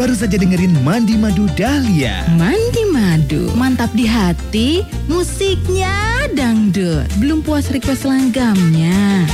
Baru saja dengerin Mandi Madu Dahlia. Mandi Madu, mantap di hati, musiknya dangdut. Belum puas request langgamnya?